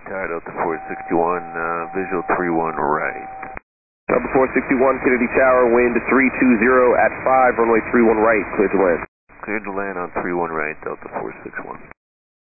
Tower, Delta 461, visual 31 right. Delta 461, Kennedy Tower, wind 320 at 5, runway 31 right, cleared to land. Cleared to land on 31 right, Delta 461.